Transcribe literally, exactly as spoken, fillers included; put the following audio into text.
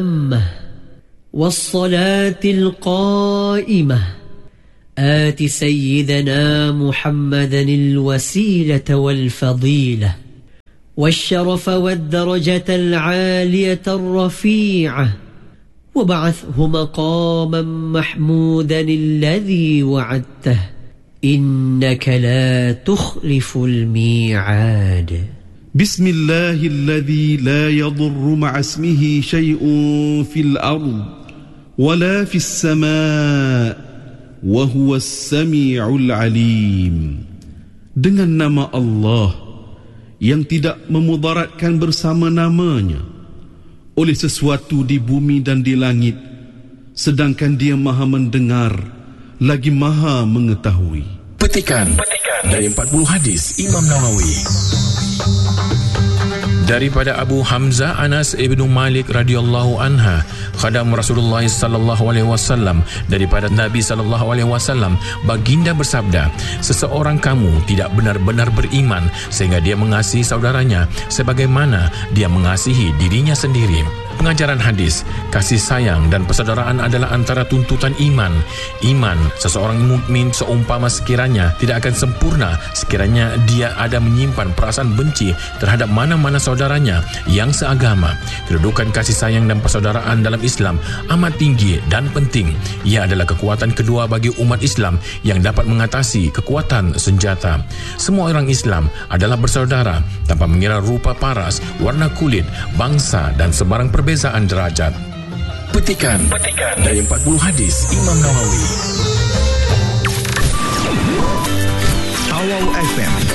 التامة والصلاة القائمة آت سيدنا محمدا الوسيلة والفضيلة والشرف والدرجة العالية الرفيعة وابعثه مقاما محمودا الذي وعدته إنك لا تخلف الميعاد. بسم الله الذي لا يضر مع اسمه شيء في الأرض ولا في السماء وهو السميع العليم. Dengan nama Allah yang tidak memudaratkan bersama namanya oleh sesuatu di bumi dan di langit, sedangkan Dia Maha mendengar lagi Maha mengetahui. Petikan, Petikan dari empat puluh hadis Imam Nawawi. Daripada Abu Hamzah Anas ibnu Malik radhiyallahu anha, khadam Rasulullah sallallahu alaihi wasallam, daripada Nabi sallallahu alaihi wasallam, baginda bersabda, seseorang kamu tidak benar-benar beriman sehingga dia mengasihi saudaranya sebagaimana dia mengasihi dirinya sendiri. Pengajaran hadis, kasih sayang dan persaudaraan adalah antara tuntutan iman. Iman seseorang mukmin seumpama sekiranya tidak akan sempurna sekiranya dia ada menyimpan perasaan benci terhadap mana-mana saudaranya yang seagama. Kedudukan kasih sayang dan persaudaraan dalam Islam amat tinggi dan penting. Ia adalah kekuatan kedua bagi umat Islam yang dapat mengatasi kekuatan senjata. Semua orang Islam adalah bersaudara tanpa mengira rupa paras, warna kulit, bangsa dan sebarang perbedaan perbezaan derajat. Petikan, Petikan dari empat puluh hadis Imam Nawawi. Awal F M